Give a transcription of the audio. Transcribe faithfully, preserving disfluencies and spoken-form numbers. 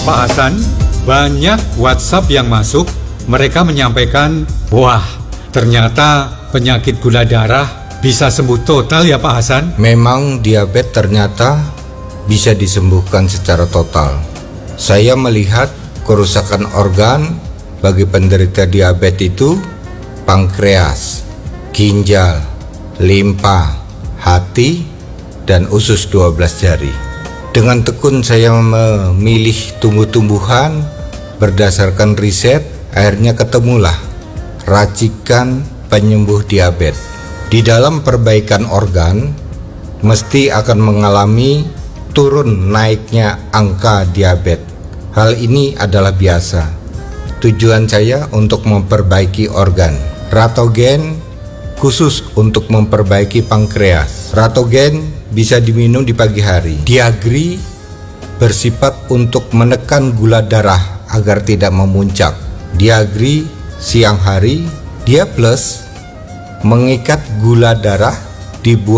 Pak Hasan, banyak WhatsApp yang masuk. Mereka menyampaikan, wah, ternyata penyakit gula darah bisa sembuh total ya Pak Hasan? Memang diabetes ternyata bisa disembuhkan secara total. Saya melihat kerusakan organ bagi penderita diabetes itu pankreas, ginjal, limpa, hati, dan usus dua belas jari. Dengan tekun saya memilih tumbuh-tumbuhan berdasarkan riset, akhirnya ketemulah racikan penyembuh diabetes. Di dalam perbaikan organ, mesti akan mengalami turun naiknya angka diabetes. Hal ini adalah biasa. Tujuan saya untuk memperbaiki organ. Ratogen khusus untuk memperbaiki pankreas. Ratogen bisa diminum di pagi hari. Diagri bersifat untuk menekan gula darah agar tidak memuncak. Diagri siang hari. Dia plus mengikat gula darah di buah